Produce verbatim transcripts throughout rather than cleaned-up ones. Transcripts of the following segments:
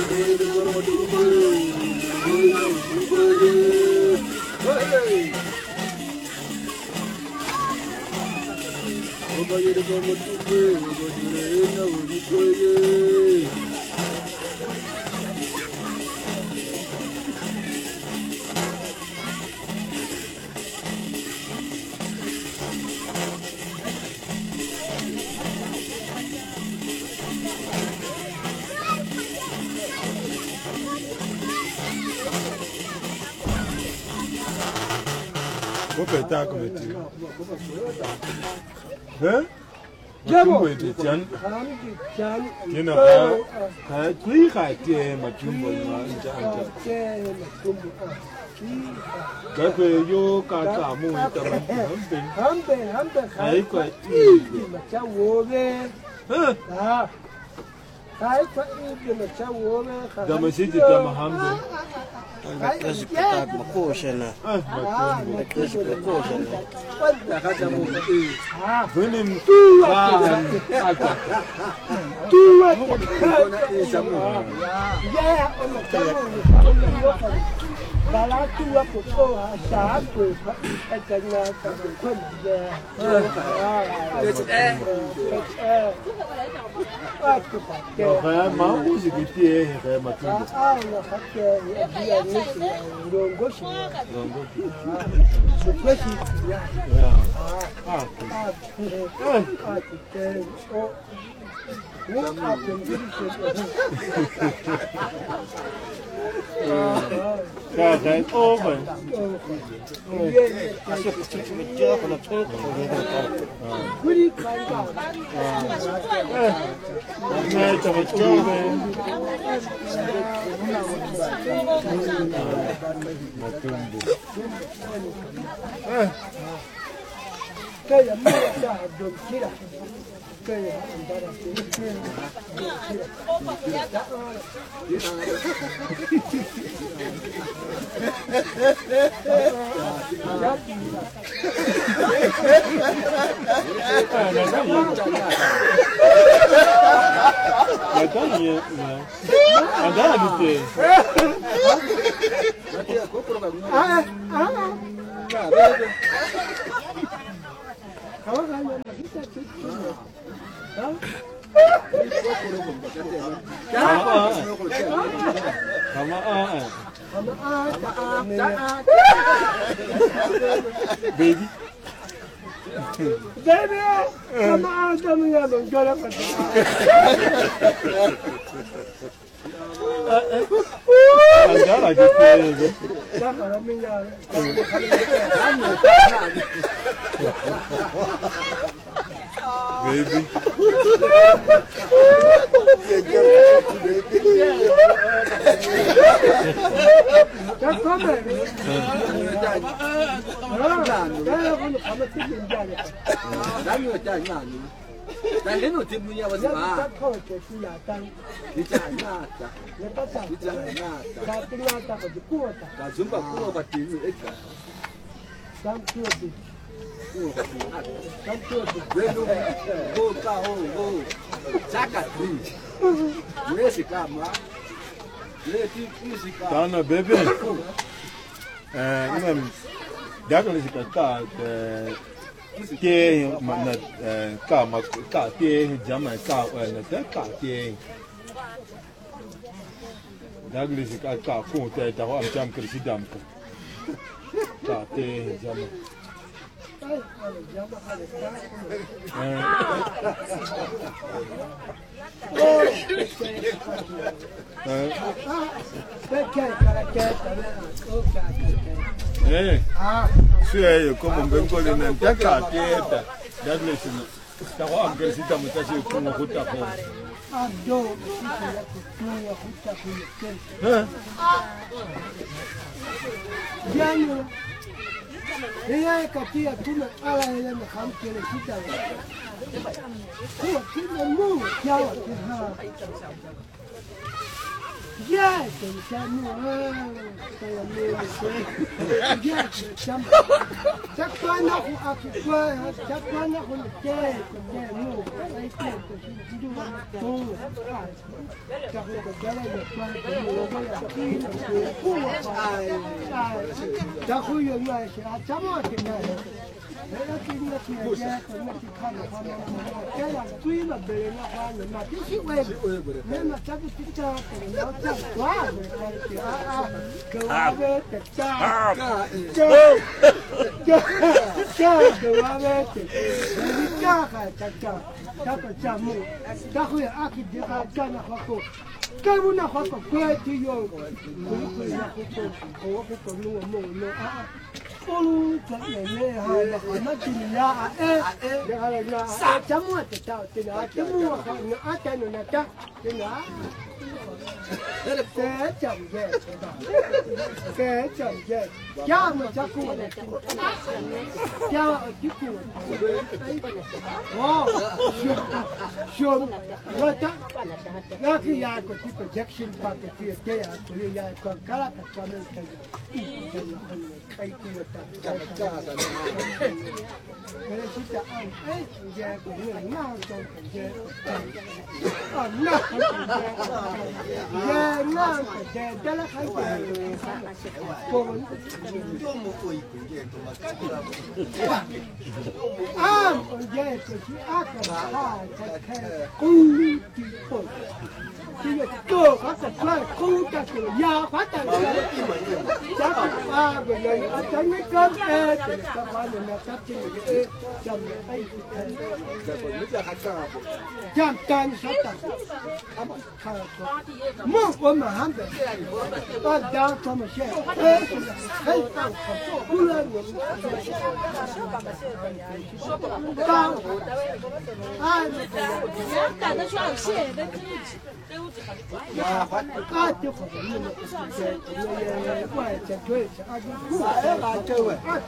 Tá como é que é? Já vou de Jan. Que não é? É três caixas macumbo lá em Jan. Cái về vô cả cả mùi tầm hâm bình hâm bình hâm bình cái quậy mà cháu vô về à cái quậy mà cháu vô về đó mà xí thì tầm hâm bình cái cái gì cái mà cô xem nè à mà cái gì mà cô xem nè là cái cháu vô về à với niềm tu à tu à cái cháu vô yeah ông mà cháu vô bà lá chua của cô à xã của anh chàng nhà cả quân về phải máu gì cái tiền phải mà tu à là phát tiền bây giờ như thế đường có gì đường có gì một cái gì à à à à cái ô muốn học những cái gì cái cái ô vậy, cái cái cái chơi còn là chơi còn là chơi, nghe cho mình chơi về, cái là mấy cái đồ kia cái là anh ta làm cái kia là có gì mà anh đã làm gì à à không phải là cái chuyện đó baby baby come on come here don't go up anh đó là cái gì đó là mình nhà baby chắc có mày đánh người chạy mà đánh đến nỗi tim nhau vậy mà đi chạy mà đi chạy mà cả chúng bảo cua và tím người ít cả đang cua gì cua và tím ăn đang cua gì lên luôn vô cao vô chắc cả đi lấy gì cả mà lấy tí tí gì cả đó là bébé à nhưng mà đã có gì cả ta cái mà là cả mà cả cái jam mà cả là tất cả cái đã có gì cả cả cũng tại tao am jam cái gì đam cả cái jam eh sio como mbengo lena ntaka teta dadle sino tawa amgersita mutashi kuno hutako ado ya kutuya hutako eh jano yeye katia tuna ala yeye na hamkele sita kwa kila mungu yawa ha ya tentamo kaya mimi ya chamba chakwana ku akikwa chakwana ku ke ke mu Kamu nak apa kau tiyo, kau kau nak apa kau kau kau lu lu lu ah, ulu jadi ni ha, nak jadi ya eh, jangan ya, jamu ada tahu, tidak jamu ada ada nu nak tak, tidak. Cái chồng về, cái chồng về, cha mà cha cụ, cha ở chiếc cụ, wow, sườn, rồi ta, nó khi nhà có chiếc projection part cái kia, cái nhà của nhà còn cả là cả nên cái, cái cái kia ta, cha cha ta, cái này chúng ta ăn, ấy, nhà của người nào trong cái nhà, ăn nào nhà nào cái đó là cái gì, còn à, nhà cái gì ác là cái công lý chỉ tội, bây giờ cơ phát triển lại không đạt được nhà phát triển lại, chắc là bây giờ ở trong cái cơn e thì các bạn mình là phát triển cái trong cái chẳng can sát tận, mua của mà ham được, ta đang cho mà xem, hay tăng, u lên người, tăng, ai 赶得出来谢，那可以。 啊，啊，就可能你们这这外这对这啊，就哎啦，这位啊，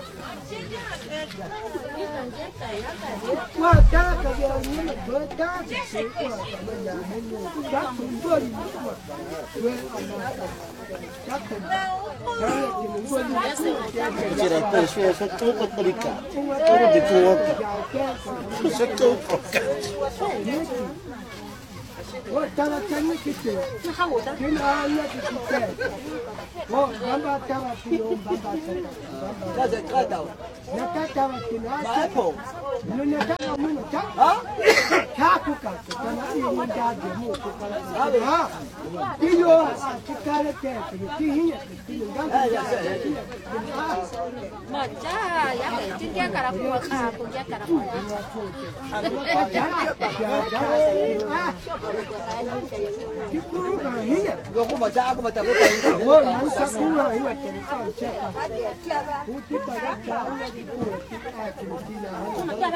我家这个你们不家这谁过咱们家没有，家很多你过，对啊，家很多，家你们过你。 这来对说说多个不离干，多个多个，说多个。 我当然真的去做， 那喊我的。 今啊那就去做，我爸爸当然去用爸爸做， 那是看到， 那他当然去拿买捧， 你那他我们家啊， 他不干，当然我们家节目不干了啊，你有啊，去干了点，你听人，听人家讲，啊， mà cha giá cái trên kia cả là của à của kia cả là của 我我冇揸，我冇揸，我睇。 我南沙公路因為整上車啊，我知道一家那啲股啲愛情啲啊，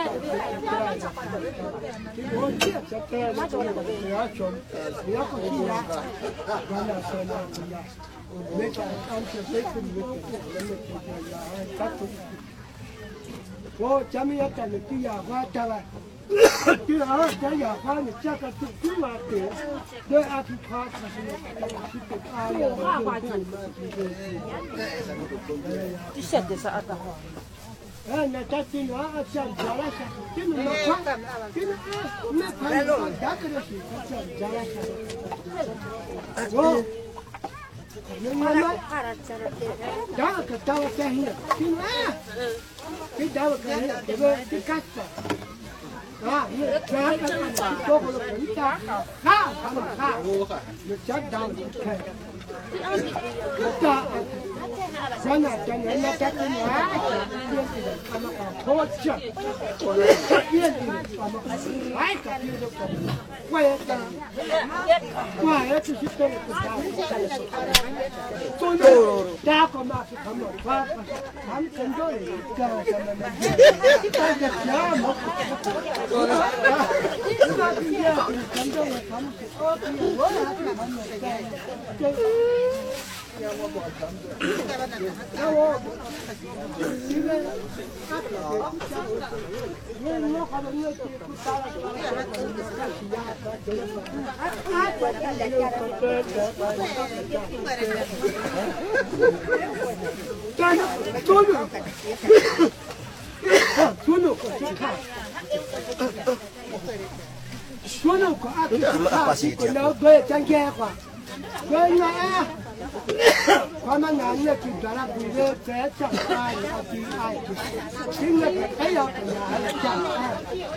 我知啊，就係那種你要做，你要做啲啊，我那說那啲啊，你講按照這個你嘅咁嘅嘢啊，得咗。我咱們要等啲啊，我得啦。 第二，咱要把你这个都规划对，对阿去夸就是去对阿呀， 你现在是二十号。 哎，那咱今晚啊，讲讲了些，今晚那夸，今晚那夸那大个的是讲讲了些，我。 Đó là tao cái hình cái má cái đó là cái cái cái cách à như cái cái cái cô có cái ta ha không ha nó chắc đau cái ta cái này cái này nó cái cái má yên thì nó còn khó chịu yên thì nó phải cái gì đó quay ta quay nó chỉ tôi cái tôi cha con mà thì không được qua hắn cần tôi chờ cho nên ta được giá một ta bây giờ cần tôi là không có gì quá là không được 손으로 손으로 说那个啊，就是个老鬼讲讲话，鬼那啊，他们男的就在那边的在讲爱啊，对爱，听那个哎呀，哎呀，讲爱。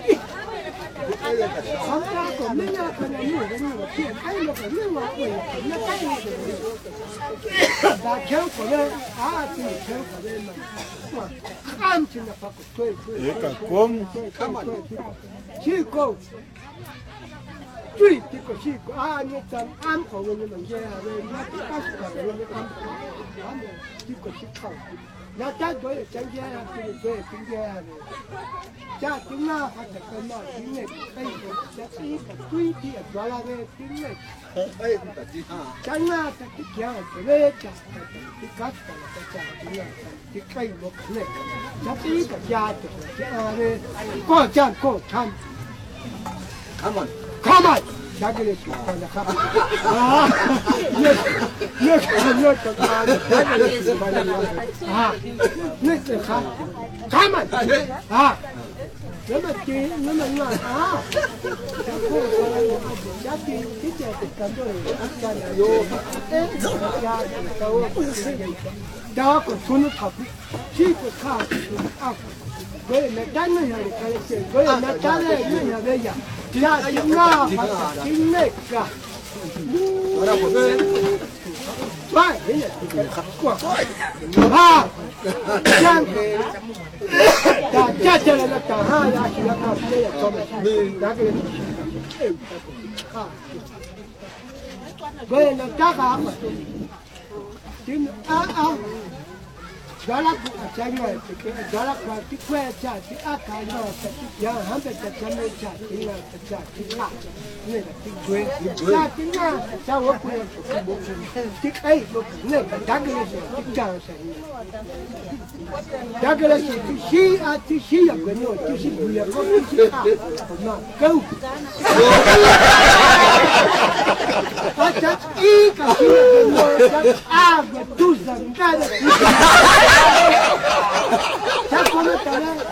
他们那个没那个那女的那个骗，哎那个那个鬼，那干那个，那听过来啊，对，听过来嘛，哇，看见那个鬼鬼， 一个光， 看嘛，去过。最这个是啊，你咱安好的你们家啊，人家八十个人的安好，他们这个是靠，那咱多也增加啊，这个多也增加啊，家庭啊，或者什么，今年哎，这是一个最低的多了的，今年哎，咱啊，这个讲这个讲，这搞出来的讲这个，这可以不可能？这是一个家庭的家的，过讲过看， 看嘛。 Come on! Jagale shi kana kama. Ah! Yes. Yes, yes, kana. Jagale shi kana. Ah! Yes, kana. Come on! Ah! Nama ti, nama na. Ah! Jago kana. Jati tije kando kana yo. Eh, ya tawo. Da ko sunu thapi. Chi ko kha. Ah! Vậy là đánh này là cái gì? Vậy là đánh này là bây giờ. Là chúng ta chính này cả. Vậy, thế là cái khắc quả. Ha! Chàng! Ta cha cha là ta ha ya chỉ là ta đây là cho mình. Đã cái ha. Vậy là ta cả. Chính a a. Đó là cuộc tranh này, đó là cuộc tí que trả tí ác cái đó, tí giờ hắn phải trả chân này trả tí là trả tí khác, này là tí quê, trả tí là trả ở quê, tí ấy, này là đá cái gì, tí trả sẽ, đá cái gì, tí xí à tí xí là cái nào, tí xí bùi là có tí xí khác, mà câu, à chắc ý cả xí là cái nào, à cái tu dần cái là chắc có nó tới đây,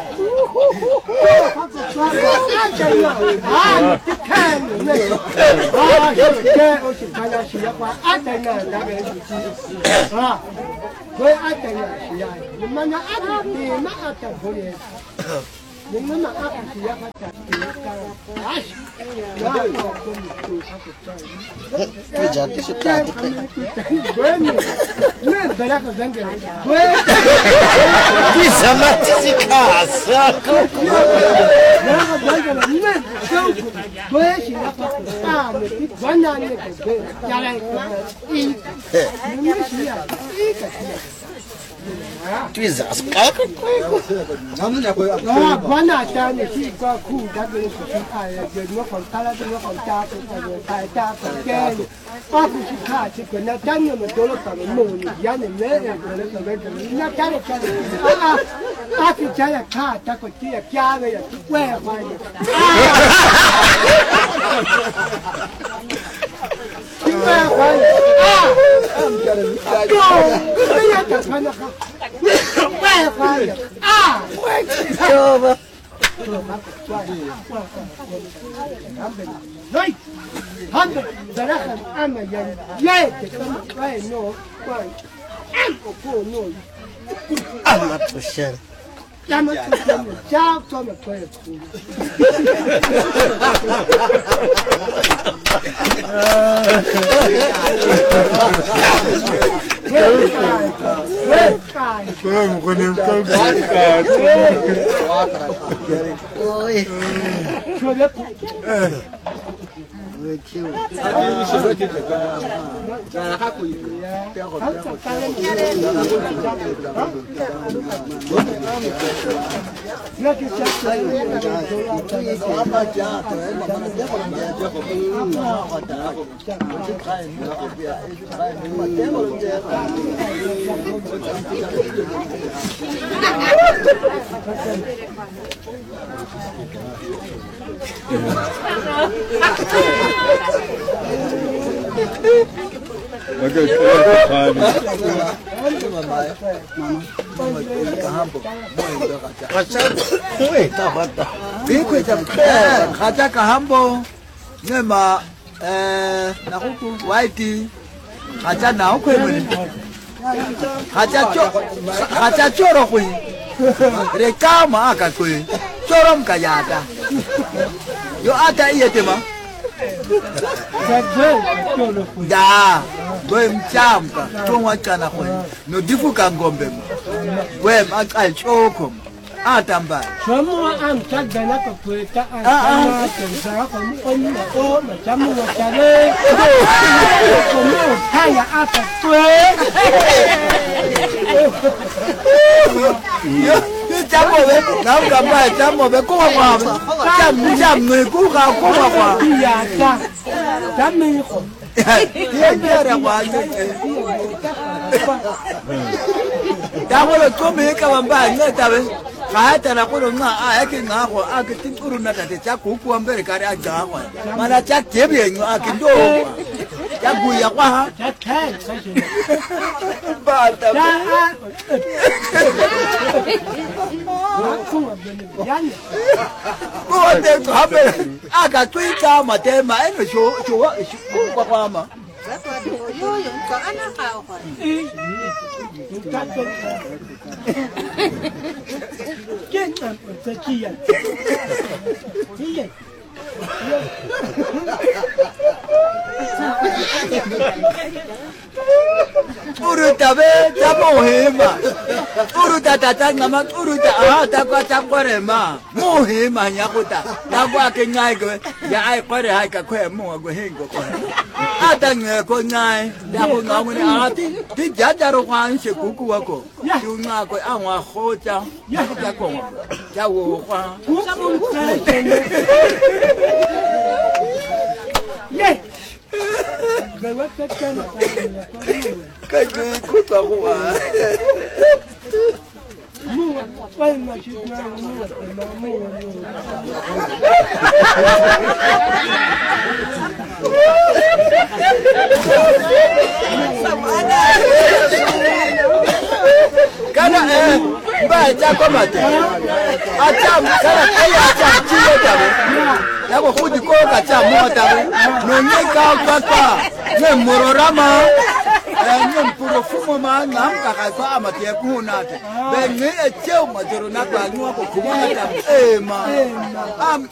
à, tiếp theo này, à, cái ôi chị phải là chị quá, ăn đây này là cái gì, à, với ăn đây là chị này, nhưng mà nó ăn thì nó ăn chẳng có gì, nhưng mà nó ăn thì nó phải chẳng thì nó cái, đó là con người tôi cái gì cái sự ta với mình, nên phải là cái vấn đề, với Qui sa matizicasa? Tu es ascaco? Ah, buona tarde, sì, qua qui, da dove si fa, del mio contatto, del mio contatto, del contatto, del Aku si kaci ko na tanyo mo dolo pa mo ni ya ne me e dolo pa be na tare tare a a aki jaya ka ta ko ti ya kya be ya we fa ni ti we fa ni a am jare ni ka ko ko ya ta fa na ka we fa ni a we Yo ba Right. Hundred. Darakan ama yan. Yay. Why no? Why? Uncle Paul no. I'm not so sure. I'm not so sure. Ciao, Tom. Play it. Vamos con el Oi. Okay, kahambo moyo kacha Wacha we tabata. biko cha kacha kahambo nyema eh na huku white kacha na huko mwini kacha cho kacha choro kwi rekama aka kwi choro mkayata yo ata iye tema da we mchamka chongwa chana kwe no difuka ngombe we makal choko atamba Somo am chagana ko kweta ana kenza ko oni ko machamu wa chale ko mo haya ata twe yo chamo be na ngamba chamo be ko kwa cham cham ne ku ka ko kwa ya ta tami ko ye ngara kwa dawo to me ka bamba ngata be hata na kono nga a yake nga ko a ke turu na tate cha ku ku ambere kare a ja kwa mana cha kebe nyo a ke ndo ya gu ya kwa ha ta ta ba ta ko te ko habe a ka twita matema eno sho sho ku kwa kwa ma Yo yo ko ana ka ko. Get up the key. uru tabe tamo hema uru tata ngama uru ta ah ta kwa ta kore ma mo hema nya kuta ta kwa ke ngai ko ya ai kore hai ka kwe mo go hengo ko ata nge ko ngai da ko ngam ni ah ti ti ja ja ro kwa se ku ku ko yu nga ko a wa ho cha ya ta ko ja wo kwa Yeah. They were taken. ka ku ku ta ko wa Move. Why not you now? Move. Move. kana eh ba cha ko mate acha kana ai acha chile tabe ya ko khudi ko ka cha mo tabe no ne ka ka ka ne mororama eh ne puro fumo ma ngam ka ka ko amate ku na te be ne e cheu ma joro na ka nwa ko kuma ta e ma am